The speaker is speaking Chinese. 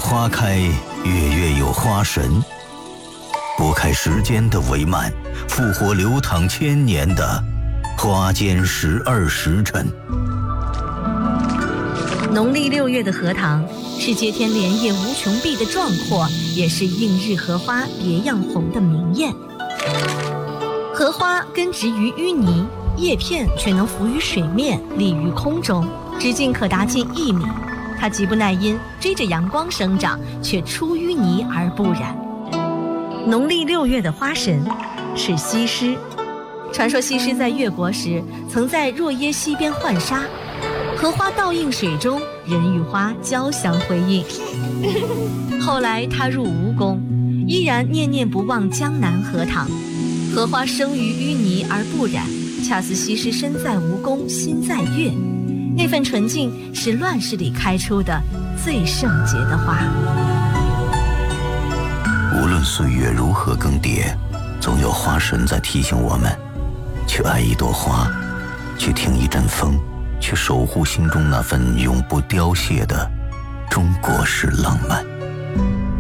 花开，月月有花神。拨开时间的帷幔，复活流淌千年的花间12时辰。 农历6月的荷塘是接天莲叶无穷碧的壮阔，也是映日荷花别样红的明艳。荷花根植于淤泥，叶片却能浮于水面，立于空中，直径可达近1米。它极不耐阴，追着阳光生长，却出淤泥而不染。农历6月的花神是西施。传说西施在越国时，曾在若耶溪边浣纱，荷花倒映水中，人与花交相辉映。后来她入吴宫，依然念念不忘江南荷塘。荷花生于淤泥而不染，恰似西施身在吴宫，心在越。那份纯净是乱世里开出的最圣洁的花。 无论岁月如何更迭，总有花神在提醒我们，去爱一朵花，去听一阵风，去守护心中那份永不凋谢的中国式浪漫。